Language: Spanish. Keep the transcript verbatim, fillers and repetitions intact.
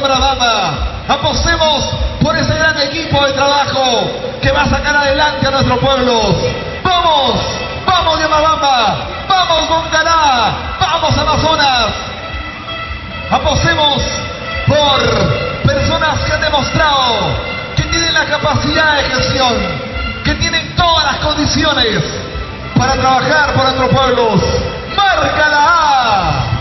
Yamabamba. Apostemos por ese gran equipo de trabajo que va a sacar adelante a nuestros pueblos. ¡Vamos! ¡Vamos Yamabamba! ¡Vamos Moncará! ¡Vamos Amazonas! Apostemos por personas que han demostrado que tienen la capacidad de gestión, que tienen todas las condiciones para trabajar por nuestros pueblos. ¡Marca la A!